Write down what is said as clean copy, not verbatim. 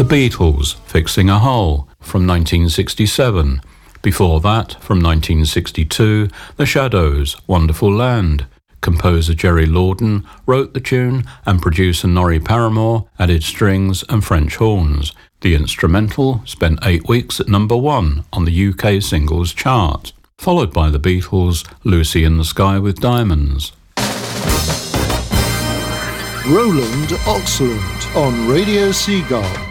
Beatles, Fixing a Hole, from 1967. Before that, from 1962, The Shadows, Wonderful Land. Composer Jerry Lawden wrote the tune and producer Norrie Paramore added strings and French horns. The instrumental spent 8 weeks at number 1 on the UK singles chart, followed by the Beatles' Lucy in the Sky with Diamonds. Roland Oxland on Radio Seagull.